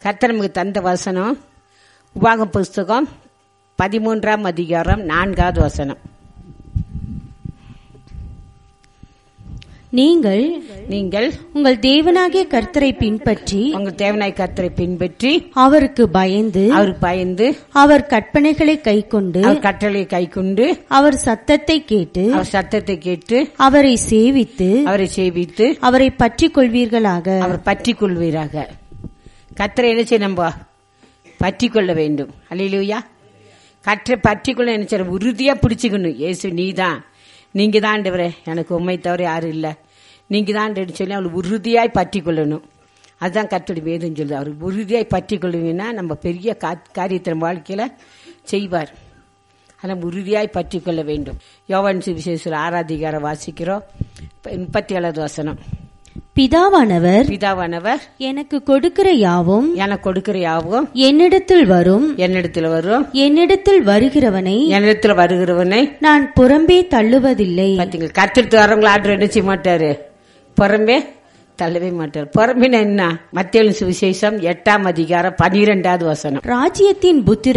கர்த்தர் நமக்கு தந்த வசனம் உபாகம புஸ்தகம் 13ஆம் அதிகாரம் 4வது வசனம். நீங்கள் உங்கள் தேவனாகிய கர்த்தரை பின்பற்றி உங்கள் தேவனாகிய கர்த்தரை பின்பற்றி அவருக்கு பயந்து அவர் கற்பனைகளை கைக்கொண்டு அவர் கட்டளையை கைக்கொண்டு அவர் சத்தத்தை கேட்டு அவரை சேவித்து அவரை பற்றிக் கொள்வீர்களாக. அவர் பற்றிக் கொள்வீராக. கர்த்தரை என்ன செய்ய நம்ம பற்றிக் கொள்ள வேண்டும். அல்லேலூயா. கர்த்தரை பற்றிக் கொள்ள என்ன செய்ய உறுதியா பிடிச்சுக்கணும். இயேசு நீதான், நீங்க தான் ஆண்டவரே, எனக்கு உம்மை தவிர யாரும் இல்ல, நீங்க தான் சொல்லி அவள் உறுதியாய் பற்றி கொள்ளணும். அதுதான் கர்த்தருடைய வேதம் சொல்லுது. அவர் உறுதியாய் பற்றி கொள்வீங்கன்னா நம்ம பெரிய காரியத்தை வாழ்க்கையில செய்வார். அதெல்லாம் உறுதியாய் பற்றி கொள்ள வேண்டும். யோவான் சுவிசேஷம் 6ஆம் அதிகாரம் வாசிக்கிறோம், 37வது வசனம். பிதாவானவர் எனக்கு கொடுக்கிற யாவும் என்னிடத்தில் வரும், என்னிடத்தில் வருகிறவனை நான் புறம்பே தள்ளுவதில்லை. பாத்தீங்களா, கர்த்தருக்கு வரவங்களை ஆர்டர் என்ன செய்ய மாட்டாரு, புறம்பே தள்ளவே மாட்டார். புறம்பின என்ன? மத்தேயு சுவிசேஷம் 8ஆம் அதிகாரம் 12வது வசனம். ராஜ்யத்தின்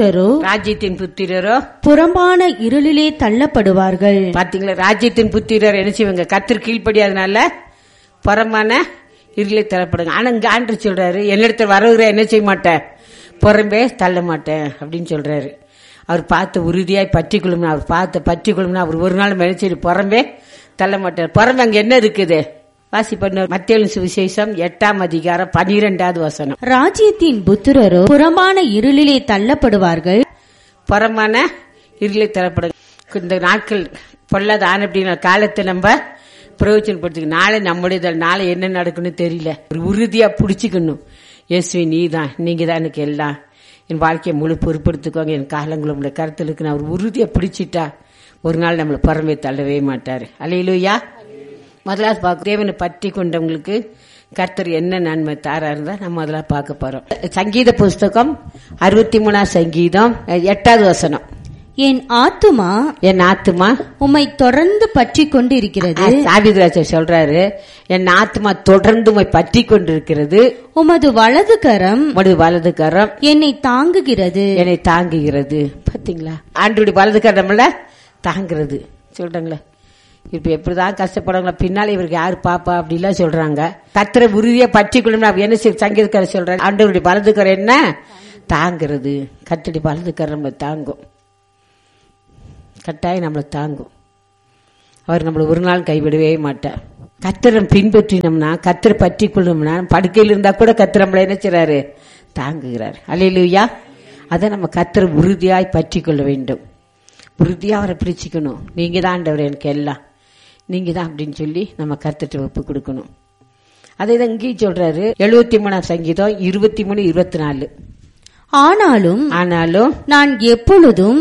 புத்திரரோ புறம்பான இருளிலே தள்ளப்படுவார்கள். பாத்தீங்களா, ராஜ்யத்தின் புத்திரர் என்ன செய்வாங்க, கர்த்தர் கீழ்ப்படியாதனால புறமான இருளை தள்ளப்படுங்க. ஆனா இங்க ஆண்டு சொல்றாரு, என்னிடத்துல வருகிற என்ன செய்ய மாட்டேன், புறம்பே தள்ள மாட்டேன் அப்படின்னு சொல்றாரு. அவர் பார்த்து உறுதியாய் பற்றி கொள்ளும், அவர் பார்த்து பற்றி கொள்ளும், அவர் ஒரு நாள் நினைச்சு புறம்பே தள்ள மாட்டார். புறம்பு அங்க என்ன இருக்குது வாசி பண்ண மத்தேயு சுவிசேஷம் 8ஆம் அதிகாரம் 12வது வசனம். ராஜ்யத்தின் புத்திரரோ புறமான இருளிலே தள்ளப்படுவார்கள். புறமான இருளை தள்ளப்படுங்க. இந்த நாட்கள் பொல்லாத ஆன அப்படிங்கிற காலத்தை நம்ம பிரயோஜனப்படுத்திக்க. நாளை நம்முடைய நாளை என்ன நடக்குன்னு தெரியல. ஒரு உறுதியா பிடிச்சிக்கணும். இயேசுவே நீதான், நீங்க தான் எனக்கு எல்லாம், என் வாழ்க்கையை முழு பொறுப்படுத்திக்கோங்க, என் காலங்களும் உங்களுடைய கருத்தில் இருக்கு. நான் ஒரு உறுதியா பிடிச்சிட்டா ஒரு நாள் நம்மளை புறம்பே தள்ளவே மாட்டாரு. அல்லேலூயா. முதலாவது பார்க்க தேவனை பற்றி கொண்டவங்களுக்கு கர்த்தர் என்ன நன்மை தாரா இருந்தா நம்ம அதெல்லாம் பார்க்க போறோம். சங்கீத புஸ்தகம் 63ஆம் சங்கீதம் 8வது வசனம். என் ஆத்துமா உம்மை தொடர்ந்து பற்றி கொண்டு இருக்கிறது. தாவீது சொல்றாரு, என் ஆத்துமா தொடர்ந்து உம்மை பற்றி கொண்டிருக்கிறது. உமது வலது கரம் என்னை தாங்குகிறது. பாத்தீங்களா, ஆண்டவருடைய வலது கரம் நம்மள தாங்குறது சொல்றாங்களே. இப்ப எப்படிதான் கஷ்டப்படுறாங்களா, பின்னால இவருக்கு யாரு பாப்பா அப்படிலாம் சொல்றாங்க. கர்த்தரை உறுதியா பற்றி கொள்ளணும். என்ன சங்கீதக்காரர் சொல்றாங்க, ஆண்டவருடைய வலது கரம் என்ன தாங்குறது. கர்த்தருடைய வலது கரம் நம்மளை தாங்கும், கட்டாயம் நம்மளை தாங்கும். அவர் நம்மளை ஒரு நாள் கைவிடவே மாட்டார். கர்த்தரை பின்பற்றினோம்னா, கர்த்தரை பற்றி கொள்ளணும்னா, படுக்கையில் இருந்தா கூட கர்த்தர் நம்மளை என்ன செய்றாரு, தாங்குகிறார். அல்லேலூயா. அதை நம்ம கர்த்தரை உறுதியாய் பற்றி கொள்ள வேண்டும். உறுதியா அவரை பிடிச்சிக்கணும். நீங்க தான் ஆண்டவர், எனக்கு எல்லாம் நீங்க தான் அப்படின்னு சொல்லி நம்ம கர்த்தர்ட்ட ஒப்பு கொடுக்கணும். அதை தான் இங்கேயும் சொல்றாரு 73ஆம் சங்கீதம் 23-24. ஆனாலும் நான் எப்பொழுதும்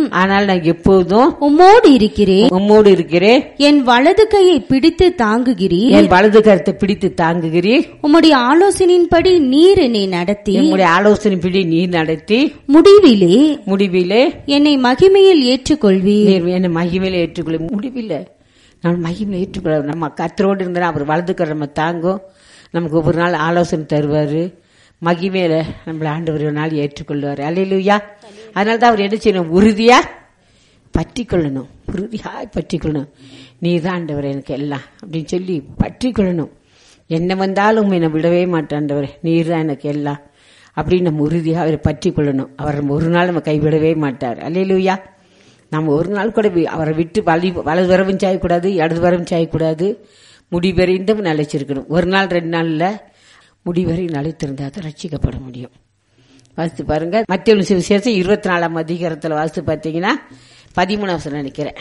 உம்மோடு இருக்கிறேன். என் வலது கையை பிடித்து தாங்குகிறீர். என் வலது கரத்தை பிடித்து தாங்குகிறீர். உம்முடைய ஆலோசனையின்படி நீர் என்னை நடத்தி. உம்முடைய ஆலோசனைப்படி நீர் நடத்தி முடிவிலே என்னை மகிமையில் ஏற்றுக்கொள்வீர். என்னை மகிமையில ஏற்றுக்கொள்ள முடிவில்லை, நான் மகிமையில ஏற்றுக்கொள்ள. நம்ம கர்த்தரோடு இருந்தா அவர் வலது கரை நம்ம தாங்கும். நமக்கு ஒவ்வொரு நாள் ஆலோசனை தருவாரு. மகிமையில நம்மள ஆண்டவர் ஒரு நாள் ஏற்றுக்கொள்வார். அல்லேலூயா. அதனாலதான் அவர் என்ன செய்யணும், உறுதியா பற்றி கொள்ளணும். உறுதியாய் பற்றி கொள்ளணும். நீதான் ஆண்டவர் எனக்கு எல்லாம் அப்படின்னு சொல்லி பற்றி கொள்ளணும். என்ன வந்தாலும் என்னை விடவே மாட்டாண்டவர், நீர் தான் எனக்கு எல்லாம் அப்படின்னு நம்ம உறுதியா அவரை பற்றி கொள்ளணும். அவர் ஒரு நாள் நம்ம கைவிடவே மாட்டார். அல்லேலூயா. நம்ம ஒரு நாள் கூட அவரை விட்டு வலது வரவும் செய்யக்கூடாது, இடது வரவும் செய்யக்கூடாது. முடிவெறிந்தும் நிலைச்சிருக்கணும். ஒரு நாள் 2 நாள்ல முடிவரை நிலைத்திருந்தா தான் ரட்சிக்கப்பட முடியும். வாசித்து பாருங்க, மத்தேயு சுவிசேஷம் 24ஆம் அதிகாரத்துல வாசித்து பார்த்தீங்கன்னா 13ஆம் வசனம் நினைக்கிறேன்.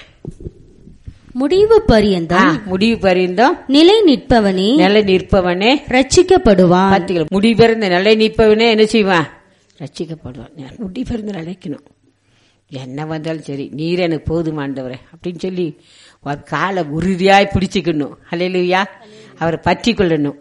முடிவு பரியந்தம் நிலை நிற்பவனே ரட்சிக்கப்படுவான். பார்த்தீங்களா, முடிவெறிந்த நிலை நிற்பவனே என்ன செய்வான், ரட்சிக்கப்படுவான். முடிவெறிந்து நிலைக்கணும். என்ன வந்தாலும் சரி, நீர் எனக்கு போதுமாண்டவரே அப்படின்னு சொல்லி காலை உறுதியாய் பிடிச்சுக்கணும். அல்லேலூயா. அவரை பற்றி கொள்ளணும்.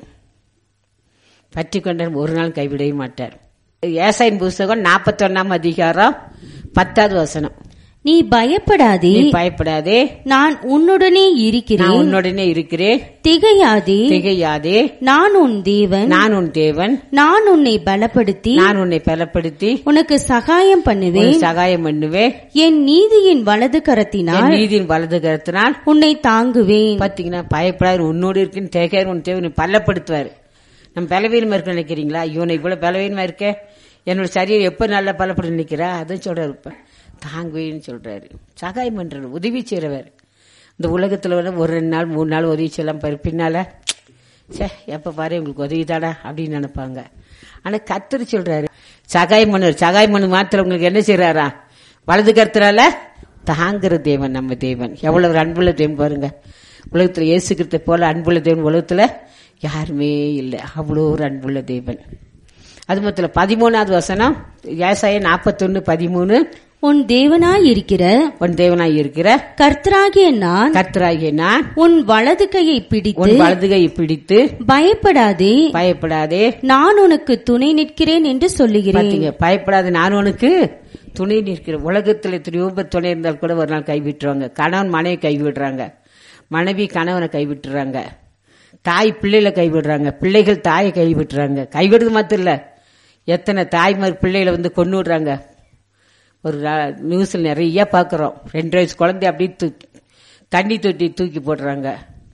பற்றி கொண்ட ஒரு நாள் கைவிடவே மாட்டார். ஏசாயின் புஸ்தகம் 41ஆம் அதிகாரம் 10வது வசனம். நீ பயப்படாதே, பயப்படாதே, நான் உன்னுடனே இருக்கிறேன், உன்னுடனே இருக்கிறேன். திகையாதே, திகையாதே, நான் உன் தேவன், நான் உன் தேவன். நான் உன்னை பலப்படுத்தி, நான் உன்னை பலப்படுத்தி உனக்கு சகாயம் பண்ணுவேன், சகாயம் பண்ணுவேன். என் நீதியின் வலது கரத்தினால், நீதியின் வலது கரத்தினால் உன்னை தாங்குவேன். பாத்தீங்கன்னா, பயப்படாது, உன்னோடு இருக்குன்னு தேக்காரு, உன் தேவன் பலப்படுத்துவார். நம்ம பலவீனமா இருக்க நினைக்கிறீங்களா? இவனை இவ்வளவு பலவீனமா இருக்க, என்னோட சரீரம் எப்ப நல்லா பலப்பட்டு நிக்கிறா, அதுவும் சொல்றாரு. இப்ப தாங்குவேன்னு சொல்றாரு. சகாயம் பண்றாரு, உதவி செய்யறவர். இந்த உலகத்துல ஒரு 2 நாள் 3 நாள் உதவி செய்யலாம், பின்னால எப்ப பாரு உங்களுக்கு உதவி தாடா அப்படின்னு நினைப்பாங்க. ஆனா கர்த்தர் சொல்றாரு சகாயம் பண்ணுவார். சகாயம் பண்ணு மாத்திரம் உங்களுக்கு என்ன செய்யறாரா? வலது கர்த்தரால தாங்குற தேவன் நம்ம தேவன். எவ்வளவு அன்புள்ள தேவன் பாருங்க. உலகத்துல இயேசு கிறிஸ்துவை போல அன்புள்ள தேவன் உலகத்துல யாருமே இல்லை. அவ்வளோ ஒரு அன்புள்ள தேவன். அது மொத்தம் 13வது வசனம், ஏசாயா 41:13. உன் தேவனாயிருக்கிற, உன் தேவனாயிருக்கிற கர்த்தராகிய நான், கர்த்தராகிய நான் உன் வலது கையை பிடித்து, உன் வலது கையை பிடித்து, பயப்படாதே, பயப்படாதே, நான் உனக்கு துணை நிற்கிறேன் என்று சொல்லுகிறேன். பயப்படாதே, நான் உனக்கு துணை நிற்கிறேன். உலகத்தில் எத்தனையோ பேர் துணை இருந்தால் கூட ஒரு நாள் கைவிட்டுருவாங்க. கணவன் மனைவி கைவிடுறாங்க, மனைவி கணவனை கைவிட்டுறாங்க, தாய் பிள்ளைகளை கைவிடுறாங்க, பிள்ளைகள் தாயை கைவிட்டுறாங்க. கைவிடுறது மாத்திரம் இல்ல, எத்தனை தாய்மார் பிள்ளைகளை கொண்டு விடுறாங்க. ஒரு நியூஸ்ல நிறைய பாக்குறோம். 2 வயசு குழந்தை அப்படியே தண்ணி தொட்டி தூக்கி போடுறாங்க.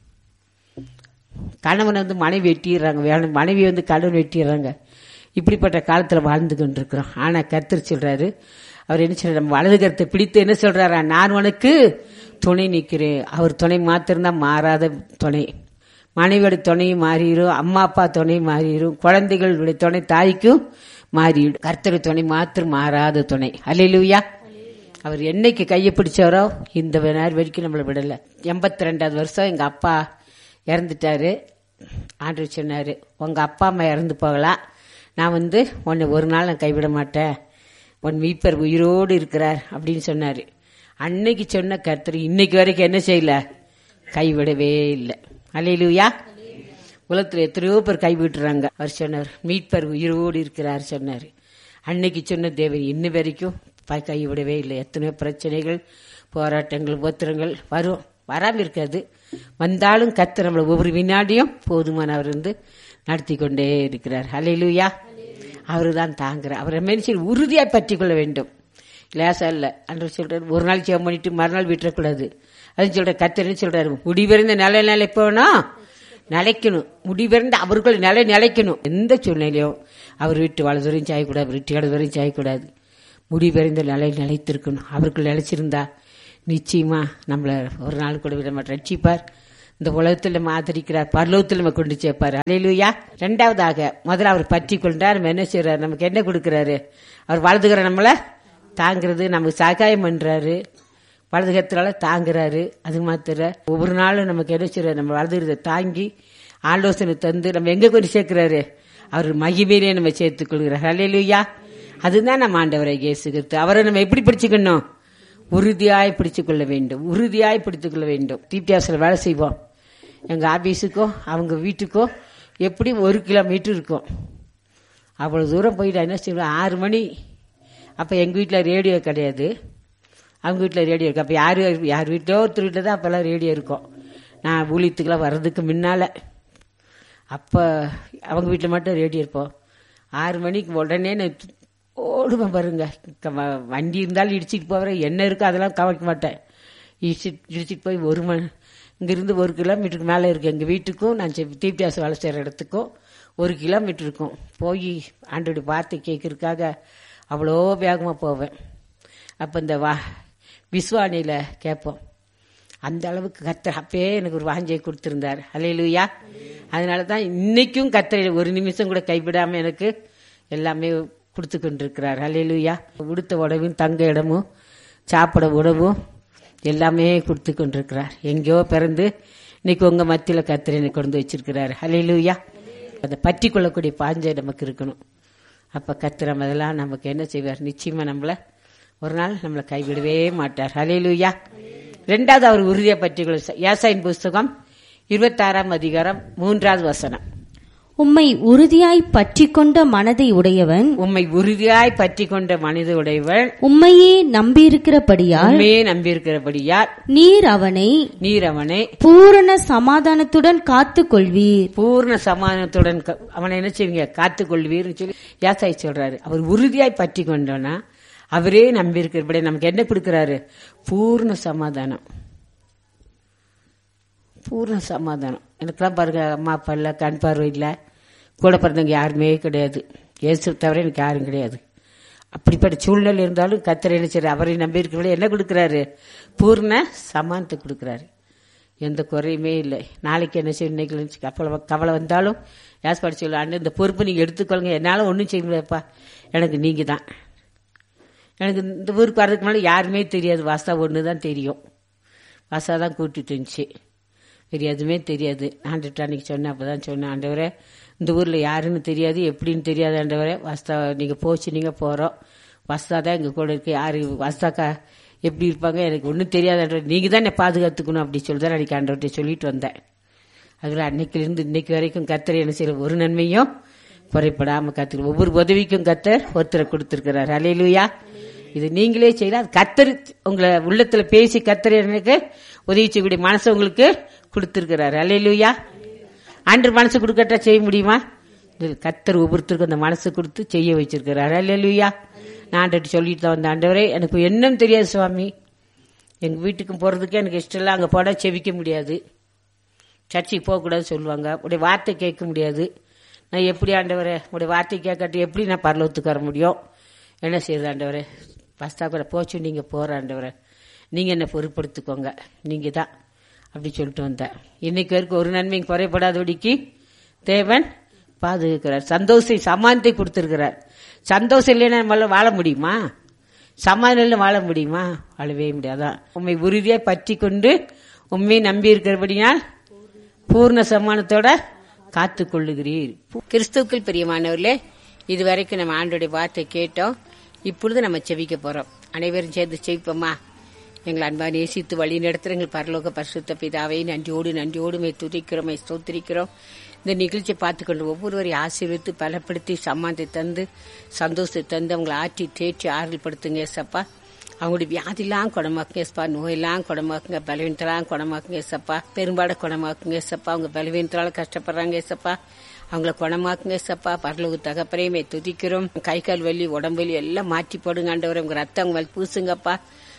கணவனை மனைவி வெட்டிடுறாங்க, மனைவி கணவன் வெட்டிடுறாங்க. இப்படிப்பட்ட காலத்துல வாழ்ந்து கொண்டிருக்கிறோம். ஆனா கர்த்தர் சொல்றாரு, அவர் என்ன சொல்றாரு, நம்ம வலது கரத்தை பிடித்து என்ன சொல்றாரா, நான் உனக்கு துணை நிற்கிறேன். அவர் துணை மாத்திரம்தான் மாறாத துணை. மனைவியோட துணையும் மாறிடும், அம்மா அப்பா துணையும் மாறிடும், குழந்தைகளுடைய துணை தாய்க்கும் மாறிடும். கர்த்தர் துணை மாத்திரம் மாறாத துணை. அல்லேலூயா. அவர் என்னைக்கு கையை பிடிச்சாரோ இந்த நேரம் வரைக்கும் நம்மளை விடல. 82வது வருஷம் எங்க அப்பா இறந்துட்டாரு. ஆண்டவர் சொன்னாரு, உங்க அப்பா அம்மா இறந்து போகலாம், நான் உன்னை ஒரு நாள் நான் கைவிட மாட்டேன், உன் மீட்பர் உயிரோடு இருக்கிறார் அப்படின்னு சொன்னாரு. அன்னைக்கு சொன்ன கர்த்தர் இன்னைக்கு வரைக்கும் என்ன செய்யல, கைவிடவே இல்லை. அல்லேலூயா. உலகத்துல எத்தனையோ பேர் கைவிட்டுறாங்க. அவர் சொன்னார், மீட்பர் உயிரோடு இருக்கிறார் சொன்னாரு. அன்னைக்கு சொன்ன தேவன் இன்ன வரைக்கும் கைவிடவே இல்லை. எத்தனையோ பிரச்சனைகள், போராட்டங்கள், உபத்திரங்கள் வரும், வராம இருக்காது. வந்தாலும் கர்த்தர் நம்மளை ஒவ்வொரு வினாடியும் போதுமானவர் நடத்தி கொண்டே இருக்கிறார். அல்லேலூயா. அவரு தான் தாங்குறார். அவரை மனுஷன் உறுதியாய் பற்றி கொள்ள வேண்டும். லேசா இல்ல. அன்று சொல்றாரு, ஒரு நாள் ஜெபம் பண்ணிட்டு மறுநாள் விட்டுறக்கூடாது. அது சொல்ற கர்த்தர் சொல்றாரு, முடிவிருந்த நிலைப்போனா நிலைக்கணும். முடிவிருந்த அவர்கள் நிலைக்கணும். எந்த சூழ்நிலையும் அவர் வீட்டு வலதுவரையும் சாயக்கூடாது, அவர் வீட்டு இடதுவரையும் சாயக்கூடாது. முடிவிருந்த நிலைத்திருக்கணும். அவர்கள் நிலைச்சிருந்தா நிச்சயமா நம்மள ஒரு நாள் கூட விட மாட்டோம். ரட்சிப்பார். இந்த உலகத்தில் நம்ம ஆதரிக்கிறார், பரலோகத்தில் நம்ம கொண்டு சேர்ப்பார். அல்லேலூயா. 2வதாக முதல்ல அவர் பற்றி கொண்டார். நம்ம என்ன செய்யறாரு, நமக்கு என்ன கொடுக்கிறாரு, அவர் வலதுகிற நம்மள தாங்கிறது, நமக்கு சகாயம் பண்றாரு, வலதுகத்தினால தாங்குறாரு. அது மாத்திர ஒவ்வொரு நாளும் நமக்கு என்ன செய்யறாரு, நம்ம வலதுகிறத தாங்கி ஆலோசனை தந்து நம்ம எங்க கொண்டு சேர்க்கிறாரு, அவர் மகிமையிலே நம்ம சேர்த்துக் கொள்கிறார். அல்லேலூயா. அதுதான் நம்ம ஆண்டவரை இயேசு கிறிஸ்து. அவரை நம்ம எப்படி பிடிச்சுக்கணும், உறுதியாய் பிடிச்சுக் கொள்ள வேண்டும், உறுதியாய் பிடித்துக் கொள்ள வேண்டும். தீப்தியாசில வேலை செய்வோம். எங்க ஆபீஸுக்கோ அவங்க வீட்டுக்கோ எப்படி 1 கிலோமீட்டர் இருக்கும். அவ்வளவு தூரம் போயிட்டு என்ன செய்வோம், 6 மணி. அப்ப எங்க வீட்டுல ரேடியோ கிடையாது, அவங்க வீட்டுல ரேடியோ இருக்கு. அப்ப யார் வீட்டிலோ ஒருத்தர் வீட்டுல தான் அப்பெல்லாம் ரேடியோ இருக்கும். நான் ஊழியத்துக்கெல்லாம் வர்றதுக்கு முன்னால அப்ப அவங்க வீட்டுல மட்டும் ரேடியோ இருப்போம். 6 மணிக்கு உடனே ஓடுவேன் பாருங்க. வண்டி இருந்தாலும் இடிச்சிட்டு போவேன், என்ன இருக்கோ அதெல்லாம் கவனிக்க மாட்டேன். இடிச்சிட்டு போய் இங்கிருந்து 1 கிலோமீட்டருக்கு மேலே இருக்கு எங்கள் வீட்டுக்கும் நான் தீப்தியாசம் வேலை செய்கிற இடத்துக்கும் 1 கிலோமீட்டர் இருக்கும். போய் ஆண்டோடைய வார்த்தை கேட்கறதுக்காக அவ்வளோ வேகமாக போவேன். அப்போ இந்த விஸ்வானியில் கேட்போம். அந்த அளவுக்கு கர்த்தர் அப்பயே எனக்கு ஒரு வாஞ்சையை கொடுத்துருந்தார். அல்லேலூயா. அதனால தான் இன்னைக்கும் கர்த்தர் 1 நிமிஷம் கூட கைவிடாமல் எனக்கு எல்லாமே கொடுத்து கொண்டிருக்கிறார். அல்லேலூயா. உடுத்த உணவும் தங்க இடமும் சாப்பிட உணவும் எல்லாமே கொடுத்து கொண்டிருக்கிறார். எங்கேயோ பிறந்து இன்னைக்கு உங்க மத்தியில கர்த்தர் என்னை கொண்டு வச்சிருக்கிறார். அல்லேலூயா. அதை பற்றி கொள்ளக்கூடிய பாஞ்சை நமக்கு இருக்கணும். அப்ப கர்த்தர் அதெல்லாம் நமக்கு என்ன செய்வார், நிச்சயமா நம்மள ஒரு நாள் நம்மளை கைவிடவே மாட்டார். அல்லேலூயா. 2வது அவர் உறுதியை பற்றி ஏசாயின் புஸ்தகம் 26ஆம் அதிகாரம் 3வது வசனம். உம்மை உறுதியாய் பற்றிக் கொண்ட மனதை உடையவன், உம்மை உறுதியாய் பற்றி கொண்ட மனித உடையவன், உம்மையே நம்பியிருக்கிறபடியால் உண்மையே நம்பியிருக்கிறபடியால் நீர் அவனை பூரண சமாதானத்துடன் காத்துக் கொள்வீர். பூர்ண சமாதானத்துடன் அவனை என்ன செய்வீங்க? காத்துக் கொள்வீர்னு சொல்லி யாசாய் சொல்றாரு. அவர் உறுதியாய் பற்றி கொண்டோன்னா அவரே நம்பியிருக்கிறபடி நமக்கு என்ன கொடுக்கிறாரு? பூர்ண சமாதானம். பூர்ண சமாதானம். எனக்குலாம் பாருங்க, அம்மா அப்பா இல்லை, கண் பார்வை இல்லை, கூட பிறந்தவங்க யாருமே கிடையாது, இயேசு தவிர எனக்கு யாரும் கிடையாது. அப்படிப்பட்ட சூழ்நிலை இருந்தாலும் கர்த்தர் என்ன செய்றாரு? அவரை நம்பி இருக்கிறவங்களே என்ன கொடுக்குறாரு? பூர்ண சமானத்தை கொடுக்குறாரு. எந்த குறையுமே இல்லை. நாளைக்கு என்ன செய்யும்? இன்னைக்கு கவலை வந்தாலும் யாஸ் சொல்லு, அண்ணன் இந்த பொறுப்பு நீங்கள் எடுத்துக்கொள்ளுங்க, என்னால் ஒன்றும் செய்ய முடியாதுப்பா, எனக்கு நீங்கள் தான். எனக்கு இந்த ஊருக்கு வர்றதுக்கு முன்னாடி யாருமே தெரியாது, வாசா ஒன்று தான் தெரியும். வாசா தான் கூட்டிட்டு இருந்துச்சு, வேறு எதுவுமே தெரியாது. ஆண்டுட்டு அன்னைக்கு சொன்னேன், அப்போ தான் சொன்னேன், ஆண்டவரே இந்த ஊரில் யாருன்னு தெரியாது, எப்படின்னு தெரியாது ஆண்டவரே, வாஸ்தா நீங்கள் போச்சு, நீங்கள் போகிறோம், வாஸ்தா தான் எங்கள் கூட இருக்கு, யார் வாஸ்தாக்கா எப்படி இருப்பாங்க எனக்கு ஒன்றும் தெரியாது ஆண்டவர், நீங்கள் தான் என்னை பாதுகாத்துக்கணும் அப்படி சொல்லி தான் அன்றைக்கி ஆண்டவர்கிட்ட சொல்லிட்டு வந்தேன். அதில் அன்னைக்கிலிருந்து இன்னைக்கு வரைக்கும் கர்த்தர் என்ன செய்யற? ஒரு நன்மையும் குறைப்படாமல் கற்றுக்க, ஒவ்வொரு உதவிக்கும் கர்த்தர் ஒருத்தரை கொடுத்துருக்கிறார். அல்லேலூயா. இது நீங்களே செய்யலாம். அது கர்த்தர் உங்களை உள்ளத்துல பேசி கர்த்தர் எனக்கு உதவி செய்யக்கூடிய மனசை உங்களுக்கு கொடுத்திருக்கிறாரு. அல்லேலூயா. ஆண்டவர் மனசு கொடுக்கட்டா செய்ய முடியுமா? கர்த்தர் ஒவ்வொருத்தருக்கும் அந்த மனசு கொடுத்து செய்ய வச்சிருக்கிறாரு. அல்லேலூயா. நான் ஆண்டவர்கிட்ட சொல்லிட்டு தான் வந்த, ஆண்டவரே எனக்கு என்னன்னு தெரியாது சுவாமி, எங்க வீட்டுக்கும் போறதுக்கு எனக்கு இஷ்டம் இல்லை, அங்கே போட செவிக்க முடியாது, சர்ச்சைக்கு போகக்கூடாதுன்னு சொல்லுவாங்க, உடைய வார்த்தை கேட்க முடியாது, நான் எப்படி ஆண்டவரே உடைய வார்த்தை கேட்கட்டு எப்படி நான் பரலோகத்துக்கு வர முடியும்? என்ன செய்யுது ஆண்டவரே? பஸ்தா கூட போச்சு, நீங்கள் போகிற ஆண்டவரே, நீங்கள் என்ன பொறுப்படுத்திக்கோங்க, நீங்கள் தான் அப்படி சொல்லிட்டு வந்தேன். இன்னைக்கு வரைக்கும் ஒரு நன்மையும் குறைபடாதபடிக்கு தேவன் பாதுகாக்கிறார். சந்தோஷம் சமாதானத்தை கொடுத்திருக்கிறார். சந்தோஷம் இல்லைன்னா நம்மளால வாழ முடியுமா? சமாதானம் வாழ முடியுமா? வாழவே முடியாதான். உண்மை உறுதியாக பற்றி கொண்டு உண்மையை நம்பி இருக்கிறபடினால் பூர்ண சமானத்தோட காத்து கொள்ளுகிறீர். கிறிஸ்துவுக்குள் பிரியமானவர்களே, இதுவரைக்கும் நம்ம ஆண்டோடைய வார்த்தை கேட்டோம். இப்பொழுது நம்ம செவிக்க போறோம். அனைவரும் சேர்ந்து செவிப்போமா? எங்களை அன்பா நேசித்து வழி நடத்துற எங்கள் பரலோக பரிசுத்த பிதாவை நன்றியோடு துதிக்கிறோம், ஸ்தோத்திரிக்கிறோம். இந்த நிகழ்ச்சியை பார்த்துக்கொண்டு ஒவ்வொருவரையும் ஆசீர்வித்து பலப்படுத்தி சமானத்தை தந்து சந்தோஷத்தை தந்து அவங்களை ஆற்றி தேற்றி ஆறுதல் படுத்துங்க ஏசப்பா. அவங்களுடைய வியாதிலாம் குணமாக்குங்க ஏசப்பா, நோயெல்லாம் குணமாக்குங்க, பலவீனத்தெல்லாம் குணமாக்குங்க ஏசப்பா, பெரும்பாட குணமாக்குங்க ஏசப்பா. அவங்க பலவீனத்தால கஷ்டப்படுறாங்க ஏசப்பா, அவங்கள குணமாக்குங்க ஏசப்பா. பரலோக தகப்பனையுமே துதிக்கிறோம். கை கால் வலி உடம்பு வலி எல்லாம் மாற்றி போடுங்க ஆண்டவரே. உங்க ரத்தம் அவங்க பூசுங்கப்பா,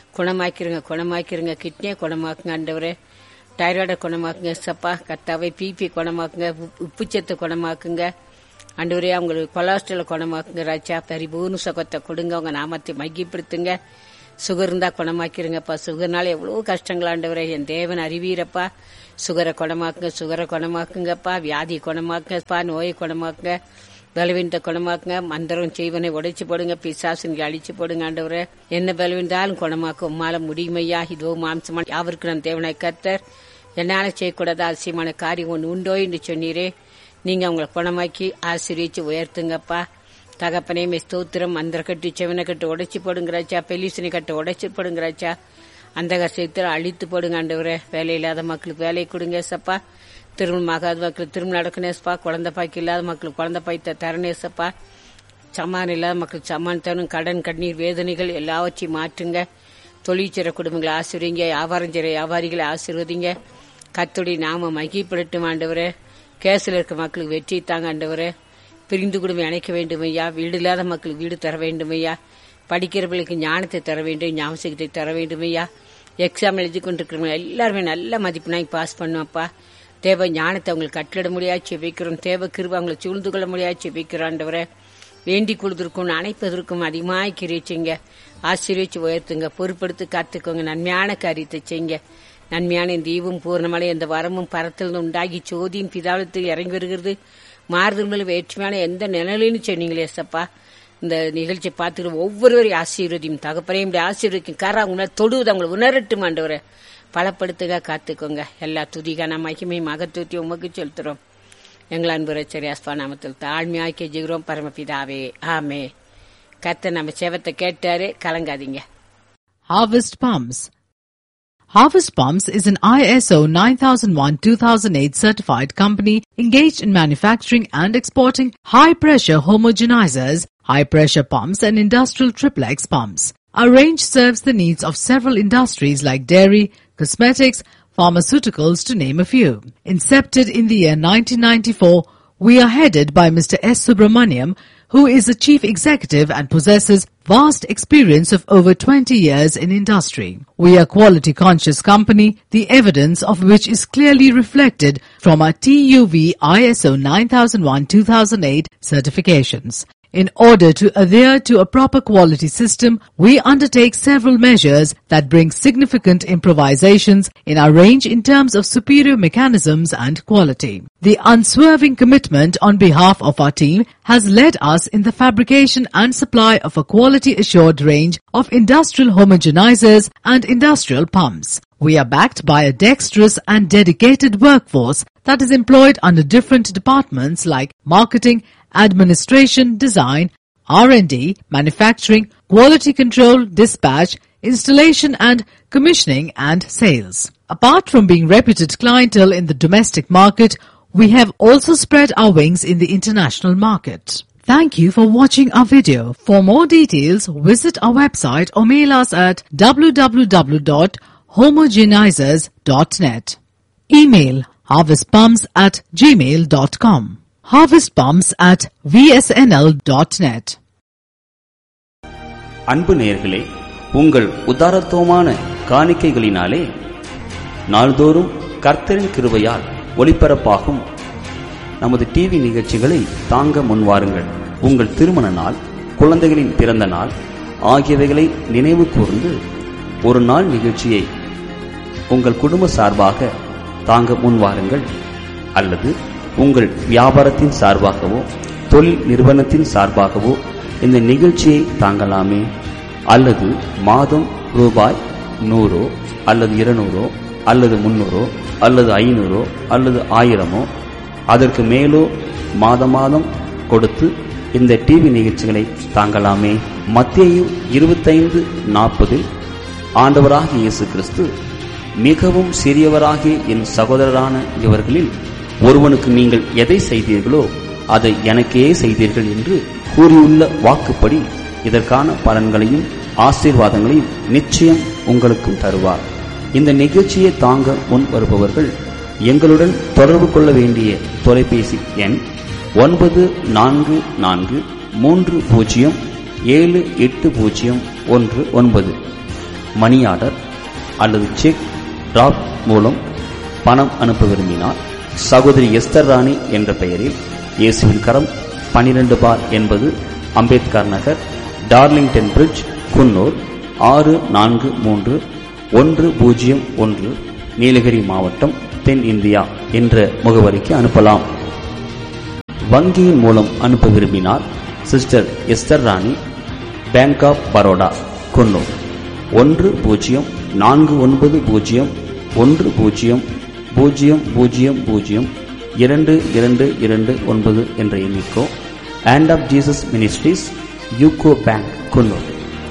குணமாக்கிருங்க. கிட்னியை குணமாக்குங்க ஆண்டவரே, டைராய்டை குணமாக்குங்க ஏசப்பா. கர்த்தாவே பிபி குணமாக்குங்க, உப்புச்சத்தை குணமாக்குங்க ஆண்டவரே. அவங்களுக்கு கொலஸ்ட்ரால குணமாக்குங்க ராஜா. பரிபூர்ண சுகத்தை கொடுங்க, அவங்க நாமத்தை மகிப்படுத்துங்க. சுகர் இருந்தா குணமாக்கிருங்கப்பா. சுகர்னால எவ்வளவு கஷ்டங்கள் ஆண்டவரே, என் தேவன் அறிவீரப்பா. சுகரை குணமாக்குங்கப்பா. வியாதி குணமாக்குங்கப்பா, நோயை குணமாக்குங்க, பலவீனத்தை குணமாக்குங்க. மந்திரம் செய்வனை உடைச்சு போடுங்க, பிசாசுங்களை அழிச்சு போடுங்க ஆண்டவரே. என்ன பலவீனத்தாலும் குணமாக்கும் உம்மால முடியுமையா. இதோ மாம்சமான யாவருக்கு நான் தேவனாய் கர்த்தர், என்னால செய்யக்கூடாத அதிசயமான காரியம் ஒன்று உண்டோ என்று சொன்னீரே. நீங்க அவங்களை குணமாக்கி ஆசீர்வதிச்சு உயர்த்துங்கப்பா. தகப்பனையுமே ஸ்தோத்திரம். மந்திர கட்டு செவனை கட்டு உடைச்சு போடுங்கிறாச்சா, பெலிசனை கட்டு உடைச்சு போடுங்கிறாச்சா, அந்த கஷ்டத்தில் அழித்து போடுங்க ஆண்டவரே. வேலை இல்லாத மக்களுக்கு வேலை கொடுங்க சப்பா. திருமணம் ஆகாத மக்களுக்கு திருமணம் நடக்கணேசப்பா. குழந்தை பாய்க்கு இல்லாத மக்களுக்கு குழந்தை பாய்த்த தரணேசப்பா. சமான் இல்லாத மக்களுக்கு சமான் தரணும். கடன் கண்ணீர் வேதனைகள் எல்லாவற்றையும் மாற்றுங்க. தொழிற்சிற குடும்பங்களை ஆசீர்வதிங்க. வியாபாரம் செய்கிற வியாபாரிகளை ஆசீர்வதிங்க. கர்த்தருடைய நாம மகிமைப்படட்டும் ஆண்டவரே. கேஸில் இருக்க மக்களுக்கு வெற்றி தாங்க ஆண்டவரே. பிரிந்து குடும்பம் இணைக்க வேண்டும் ஐயா. வீடு இல்லாத மக்களுக்கு வீடு தர வேண்டும் ஐயா. படிக்கிறவர்களுக்கு ஞானத்தை தர வேண்டும், ஞாபகத்தை தர வேண்டும் ஐயா. எக்ஸாம் எழுதி கொண்டிருக்கிறவங்க எல்லாருமே நல்ல மதிப்பெண்ணாய் பாஸ் பண்ணுவாப்பா. தேவ ஞானத்தை அவங்களுக்கு கட்டிட முடியாச்சு வைக்கிறோம். தேவ கிருபை அவங்களை சூழ்ந்து கொள்ள முடியாச்சு வைக்கிறாண்டவரை. வேண்டிக் கொள்வதற்கும் அணைப்பதற்கும் அதிகமாக கிரிச்சிங்க. ஆசீர்வதிச்சு உயர்த்துங்க, பொறுப்படுத்தி காத்துக்கோங்க. நன்மையான காரியத்தை செய்யுங்க. நன்மையான இந்த ஈவும் பூர்ணமலை இந்த வரமும் பரத்திலிருந்து உண்டாகி சோதியின் பிதாவத்தில் இறங்கி வருகிறது. மாறுதல் வேற்றுமையான எந்த நிலையிலும் சொன்னீங்களே சப்பா. இந்த நிகழ்ச்சியை பார்த்துக்கிற ஒவ்வொருவரையும் ஆசீர்வதியும் தகப்பனையும் ஆசீர்வதிக்கும். அவங்கள தொடுவது அவங்களை உணரட்டும் ஆண்டவரை. பலப்படுத்துக, காத்துக்கோங்க. எல்லா துதிகான மகிமையும் மகத்துவத்தையும் உமக்கு செலுத்துறோம். எங்கள் அன்பு ரட்சகர் நாமத்தில் தாழ்மையாய் கெஞ்சுகிறோம் பரமபிதாவே, ஆமே. கர்த்தர் நம்ம சேவத்தை கேட்டாரு, கலங்காதீங்க. Harvest Palms. Harvest Pumps is an ISO 9001-2008 certified company engaged in manufacturing and exporting high-pressure homogenizers, high-pressure pumps and industrial triplex pumps. Our range serves the needs of several industries like dairy, cosmetics, pharmaceuticals to name a few. Incepted in the year 1994, we are headed by Mr. S. Subramaniam, who is the chief executive and possesses vast experience of over 20 years in industry. We are a quality conscious company, the evidence of which is clearly reflected from our TUV ISO 9001-2008 certifications. In order to adhere to a proper quality system, we undertake several measures that bring significant improvisations in our range in terms of superior mechanisms and quality. The unswerving commitment on behalf of our team has led us in the fabrication and supply of a quality assured range of industrial homogenizers and industrial pumps. We are backed by a dexterous and dedicated workforce that is employed under different departments like marketing, administration, design, R&D, manufacturing, quality control, dispatch, installation and commissioning and sales. Apart from being reputed clientele in the domestic market, we have also spread our wings in the international market. Thank you for watching our video. For more details, visit our website or mail us at www.homogenizers.net. Email harvestpumps@gmail.com. harvestpumps@vsnl.net. அன்பு நேயர்களே, உங்கள் உதாரத்துவமான காணிக்கைகளினாலே நாள்தோறும் கர்த்தரின் கிருபையால் ஒளிபரப்பாகும் நமது TV நிகழ்ச்சிகளை தாங்க முன்வாருங்கள். உங்கள் திருமண நாள், குழந்தைகளின் பிறந்த நாள் ஆகியவைகளை நினைவு கூர்ந்து ஒரு நாள் நிகழ்ச்சியை உங்கள் குடும்ப சார்பாக தாங்க முன்வாருங்கள். அல்லது உங்கள் வியாபாரத்தின் சார்பாகவோ தொழில் நிறுவனத்தின் சார்பாகவோ இந்த நிகழ்ச்சியை தாங்கலாமே. அல்லது மாதம் ரூபாய் 100 அல்லது 200 அல்லது 300 அல்லது 500 அல்லது 1000 அதற்கு மேலோ மாதம் மாதம் கொடுத்து இந்த டிவி நிகழ்ச்சிகளை தாங்கலாமே. மத்தேயு 25:40 ஆண்டவராகிய இயேசு கிறிஸ்து, மிகவும் சிறியவராகிய என் சகோதரரான இவர்களில் ஒருவனுக்கு நீங்கள் எதை செய்தீர்களோ அதை எனக்கே செய்தீர்கள் என்று கூறியுள்ள வாக்குப்படி இதற்கான பலன்களையும் ஆசீர்வாதங்களையும் நிச்சயம் உங்களுக்கும் தருவார். இந்த நிகழ்ச்சியை தாங்க முன் வருபவர்கள் எங்களுடன் தொடர்பு கொள்ள வேண்டிய தொலைபேசி எண் 9443078019. மணி ஆர்டர் அல்லது செக் டிராப் மூலம் பணம் அனுப்ப விரும்பினார் சகோதரி எஸ்தர் ராணி என்ற பெயரில் இயேசுவின் கரம் 12 அம்பேத்கர் நகர், டார்லிங்டன் பிரிட்ஜ், குன்னூர் 643101, நீலகிரி மாவட்டம், தென் இந்தியா என்ற முகவரிக்கு அனுப்பலாம். வங்கியின் மூலம் அனுப்ப விரும்பினார் sister Esther Rani, bank of Baroda, Coonoor 1049002229 என்ற எண்ணிக்கோ, and half Jesus ministries, UCO bank, Coonoor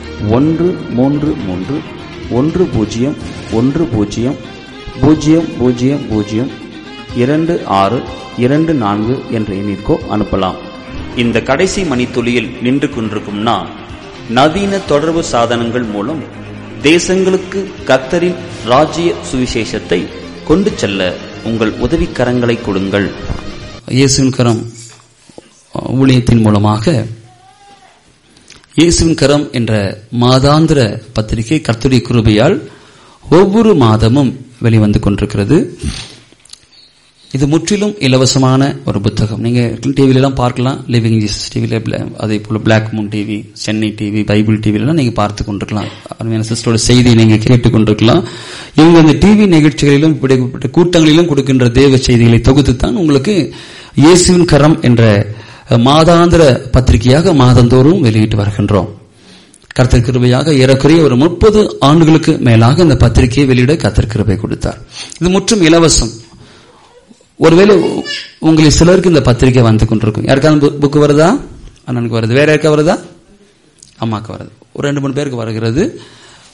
13310002624 என்ற எண்ணிற்கோ அனுப்பலாம். இந்த கடைசி மணித்துளியில் நின்று கொண்டிருக்கும் நான், நவீன தொடர்பு சாதனங்கள் மூலம் தேசங்களுக்கு கர்த்தரின் ராஜ்ய சுவிசேஷத்தை கொண்டு செல்ல உங்கள் உதவிக்கரங்களை கொடுங்கள். இயேசுவின் கரம் ஊழியத்தின் மூலமாக இயேசுவின் கரம் என்ற மாதாந்திர பத்திரிகை கர்த்தருடைய கிருபையால் ஒவ்வொரு மாதமும் வெளிவந்து கொண்டிருக்கிறது. இது முற்றிலும் இலவசமான ஒரு புத்தகம். நீங்க டிவில பார்க்கலாம், லிவிங் ஜீசஸ் டிவில, அதே போல black Moon TV, Chennai TV, Bible டிவில நீங்க பார்த்து கொண்டிருக்கலாம். அருமையான சிஸ்டரோட செய்தியை நீங்க கேட்டுக் கொண்டிருக்கலாம். இவங்க இந்த டிவி நிகழ்ச்சிகளிலும் இப்படிப்பட்ட கூட்டங்களிலும் கொடுக்கின்ற தேவ செய்திகளை தொகுத்துத்தான் உங்களுக்கு இயேசுவின் கரம் என்ற மாதாந்திர பத்திரிகையாக மாதந்தோறும் வெளியிட்டு வருகின்றோம். கர்த்தர் கிருபையாக ஏறக்குறைய ஒரு 30 ஆண்டுகளுக்கு மேலாக இந்த பத்திரிகையை வெளியிட கர்த்தர் கிருபை கொடுத்தார். இது முற்றும் இலவசம். ஒருவேளை உங்களில் சிலருக்கு இந்த பத்திரிகை வந்து கொண்டிருக்கும். யாருக்காவது புக்கு வருதா? அண்ணனுக்கு வருது. வேற யாருக்கா வருதா? அம்மாவுக்கு வருது. ஒரு 2-3 பேருக்கு வருகிறது.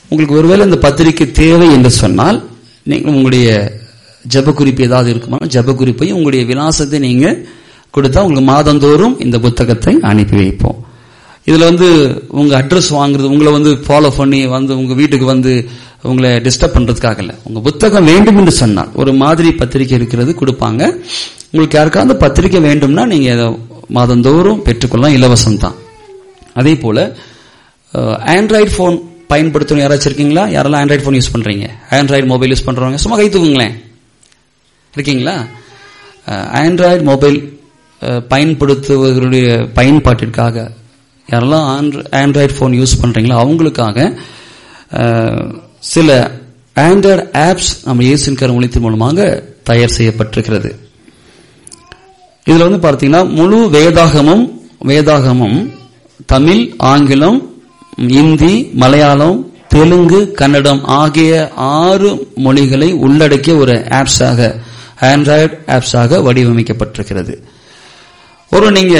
உங்களுக்கு ஒருவேளை இந்த பத்திரிகை தேவை என்று சொன்னால் நீங்கள் உங்களுடைய ஜெப குறிப்பு ஏதாவது இருக்குமா, ஜெப குறிப்பையும் உங்களுடைய விலாசத்தை நீங்க கொடுத்தா உங்களுக்கு மாதந்தோறும் இந்த புத்தகத்தை அனுப்பி வைப்போம். இதுல உங்க அட்ரஸ் வாங்குறது, உங்களை ஃபாலோ பண்ணி உங்க வீட்டுக்கு உங்களை டிஸ்டர்ப் பண்றதுக்காக இல்ல. உங்க புத்தகம் வேண்டும் என்று சொன்னால் ஒரு மாதிரி பத்திரிகை இருக்கிறது கொடுப்பாங்க. உங்களுக்கு யாருக்காவது பத்திரிகை வேண்டும்னா நீங்க மாதந்தோறும் பெற்றுக்கொள்ளலாம், இலவசம் தான். அதே போல ஆண்ட்ராய்டு போன் பயன்படுத்தணும் யாராச்சும் இருக்கீங்களா? யாரெல்லாம் ஆண்ட்ராய்டு போன் யூஸ் பண்றீங்க? ஆண்ட்ராய்டு மொபைல் யூஸ் பண்றவங்க சும்மா கை தூக்குங்களேன். இருக்கீங்களா? ஆண்ட்ராய்டு மொபைல் பயன்படுத்துவதற்குரிய பயன்பாட்டிற்காக யாரெல்லாம் ஆண்ட்ராய்டு போன் யூஸ் பண்றீங்களோ அவங்களுக்காக சில ஆண்ட்ராய்டு ஆப்ஸ் நம்ம இயேசுவின் கரம் ஊழியத்தின் மூலமாக தயார் செய்யப்பட்டிருக்கிறது. இதுல பார்த்தீங்கன்னா முழு வேதாகமும் தமிழ், ஆங்கிலம், இந்தி, மலையாளம், தெலுங்கு, கன்னடம் ஆகிய 6 மொழிகளை உள்ளடக்கிய ஒரு ஆப்ஸாக, ஆண்ட்ராய்டு ஆப்ஸாக வடிவமைக்கப்பட்டிருக்கிறது. நீங்க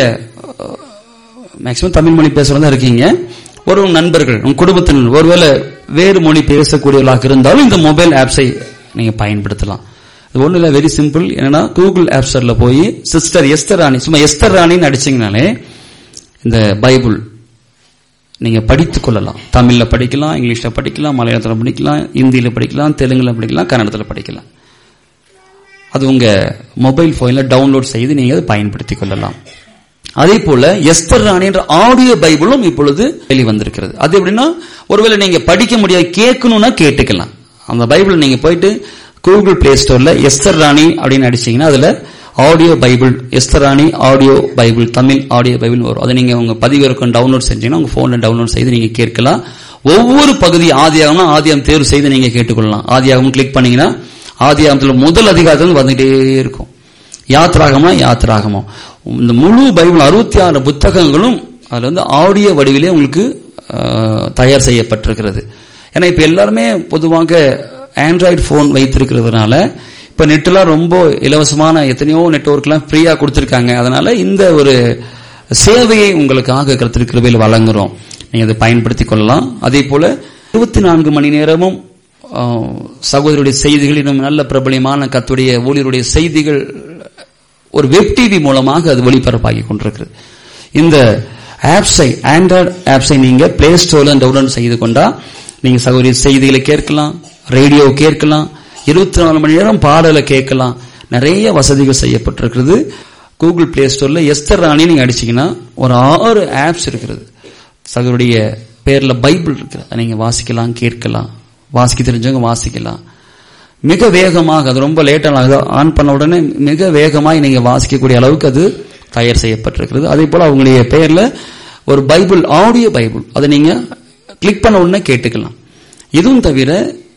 மேக்சிமம் தமிழ் மொழி பேசுறதா இருக்கீங்க, ஒரு நண்பர்கள் உங்க குடும்பத்தினர் ஒருவேளை வேறு மொழி பேசக்கூடியவர்களாக இருந்தாலும் இந்த மொபைல் ஆப்ஸை நீங்க பயன்படுத்தலாம். இது ஒண்ணு இல்ல, வெரி சிம்பிள். என்னன்னா கூகுள் ஆப் ஸ்டோர்ல போய் சிஸ்டர் எஸ்தர் ராணி, சும்மா எஸ்தர் ராணின்னு அடிச்சீங்கனாலே இந்த பைபிள் நீங்க படித்துக் கொள்ளலாம். தமிழ்ல படிக்கலாம், இங்கிலீஷ்ல படிக்கலாம், மலையாளத்துல படிக்கலாம், இந்தியில படிக்கலாம், தெலுங்குல படிக்கலாம், கன்னடத்துல படிக்கலாம். அது உங்க மொபைல் போன்ல டவுன்லோட் செய்து நீங்க அதை பயன்படுத்திக் கொள்ளலாம். அதே போல எஸ்தர் ராணி என்ற ஆடியோ பைபிளும் இப்பொழுது வெளிவந்திருக்கிறது. அது எப்படின்னா ஒருவேளை நீங்க படிக்க முடியாது, கேட்கணும்னா கேட்டுக்கலாம். அந்த பைபிள் நீங்க போயிட்டு கூகுள் பிளே ஸ்டோர்ல எஸ்தர் ராணி அப்படின்னு அடிச்சீங்கன்னா அதுல ஆடியோ பைபிள், எஸ்தர் ராணி audio Bible, Tamil audio Bible வரும். அதை நீங்க உங்க பதிவிறக்கம் டவுன்லோட் செஞ்சீங்கன்னா உங்க போன்ல டவுன்லோட் செய்து நீங்க கேட்கலாம். ஒவ்வொரு பகுதி ஆதியாகம்னா ஆதியாகம் தேர்வு செய்து நீங்க கேட்டுக்கொள்ளலாம். ஆதியாகம் கிளிக் பண்ணீங்கன்னா ஆதியாகத்துல முதல் அதிகாரத்தில் வந்துட்டே இருக்கும். யாத்திராகமோ இந்த முழு பைபிள் 66 புத்தகங்களும் அதுல ஆடியோ வடிவிலே உங்களுக்கு தயார் செய்யப்பட்டிருக்கிறது. ஏன்னா இப்ப எல்லாருமே பொதுவாக ஆண்ட்ராய்டு போன் வைத்திருக்கிறதுனால இப்ப நெட்லாம் ரொம்ப இலவசமான எத்தனையோ நெட்வொர்க் எல்லாம் ஃப்ரீயா கொடுத்திருக்காங்க. அதனால இந்த ஒரு சேவையை உங்களுக்காக கர்த்தர் கிருபையில் வழங்குறோம், நீங்க அதை பயன்படுத்திக் கொள்ளலாம். அதே போல 24 மணி நேரமும் சகோதரருடைய செய்திகள், இன்னும் நல்ல பிரபலியமான கர்த்தருடைய ஊழியருடைய செய்திகள் ஒரு வெப் டிவி மூலமாக அது ஒளிபரப்பாகி கொண்டிருக்கிறது. இந்த ஆப்ஸை, ஆண்ட்ராய்டு ஆப்ஸை நீங்க பிளே ஸ்டோர்ல டவுன்லோட் செய்து கொண்டா நீங்க சகோதரி செய்திகளை கேட்கலாம், ரேடியோ கேட்கலாம், 24 மணி நேரம் பாடலை கேட்கலாம். நிறைய வசதிகள் செய்யப்பட்டிருக்கிறது. கூகுள் பிளே ஸ்டோர்ல எஸ்தர் ராணி நீங்க அடிச்சீங்கன்னா ஒரு 6 ஆப்ஸ் இருக்கிறது. சகோதரிய பேர்ல பைபிள் இருக்கிறது, நீங்க வாசிக்கலாம், கேட்கலாம். வாசிக்க தெரிஞ்சவங்க வாசிக்கலாம். மிக வேகமாக, அது ரொம்ப லேட்டாக ஆன் பண்ண உடனே மிக வேகமாக நீங்க வாசிக்கக்கூடிய அளவுக்கு அது தயார் செய்யப்பட்டிருக்கிறது. அதே போல அவங்களுடைய பெயர்ல ஒரு பைபிள், ஆடியோ பைபிள், அதை நீங்க கிளிக் பண்ண உடனே கேட்டுக்கலாம். இதுவும் தவிர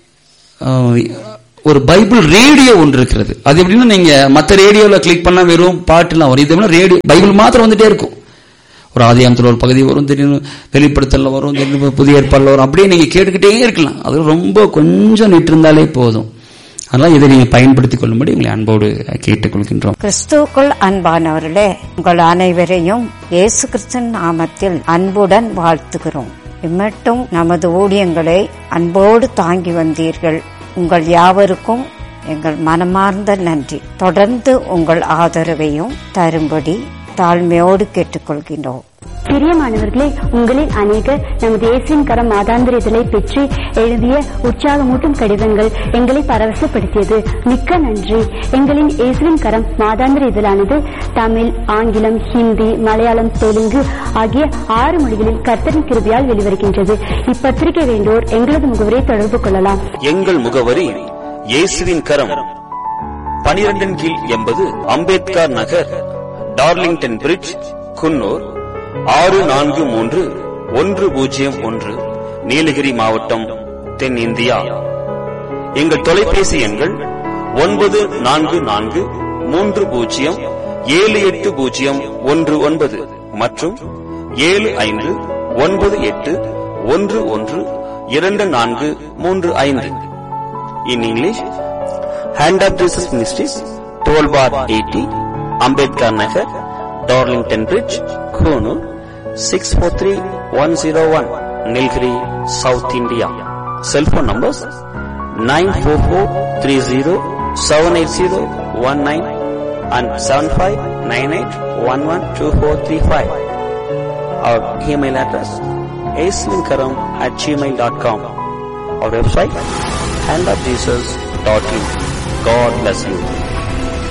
ஒரு பைபிள் ரேடியோ ஒன்று இருக்கிறது. அது எப்படின்னா நீங்க மற்ற ரேடியோல கிளிக் பண்ணா வெறும் பாட்டுலாம் வரும். இது ரேடியோ பைபிள் மாத்திரம் வந்துட்டே இருக்கும். ஒரு ஆதியாகமத்தில் ஒரு பகுதி வரும், திடீர்னு வெளிப்படுத்தல வரும், திடீர்னு புதிய ஏற்பாடுல வரும். அப்படியே நீங்க கேட்டுக்கிட்டே இருக்கலாம். அது ரொம்ப கொஞ்சம் நிட்டு இருந்தாலே போதும். அதனால இதை நீங்க பயன்படுத்திக் கொள்ளும்படி உங்களை அன்போடு கேட்டுக்கொள்கின்றோம். கிறிஸ்துவுக்குள் அன்பானவர்களே, உங்கள் அனைவரையும் இயேசு கிறிஸ்துவின் நாமத்தில் அன்புடன் வாழ்த்துகிறோம். இம்மட்டும் நமது ஊழியங்களை அன்போடு தாங்கி வந்தீர்கள். உங்கள் யாவருக்கும் எங்கள் மனமார்ந்த நன்றி. தொடர்ந்து உங்கள் ஆதரவையும் தரும்படி தாழ்மையோடு கேட்டுக்கொள்கின்றோம். பிரியமானவர்களே, உங்களில் அநேகர் நமது இயேசுவின் கரம் மாதாந்திர இதழை பெற்று எழுதிய உற்சாகமூட்டும் கடிதங்கள் எங்களை பரவசப்படுத்தியது. மிக்க நன்றி. எங்களின் இயேசுவின் கரம் மாதாந்திர இதழானது தமிழ், ஆங்கிலம், ஹிந்தி, மலையாளம், தெலுங்கு ஆகிய 6 மொழிகளில் கர்த்தரின் கிருபையால் வெளிவருகின்றது. இப்பத்திரிகை வேண்டோர் எங்களது முகவரியை தொடர்பு கொள்ளலாம். எங்கள் முகவரி இயேசுவின் கரம், 12 கீழ் 80 அம்பேத்கர் நகர், டார்லிங்டன் பிரிட்ஜ், குன்னூர் 643101, நீலகிரி மாவட்டம், தென்னிந்தியா. எங்கள் தொலைபேசி எண்கள் 9443078019 மற்றும் 7598112435. In English, Hand of Jesus Ministries, 12/80, Ambedkar Nagar, Darlington Bridge, Konoor, 643101, Nilgiri, South India. Cell phone numbers 94430-780-19 and 7598112435. Our email address asvinkaram@gmail.com. Our website handofjesus.in. God bless you.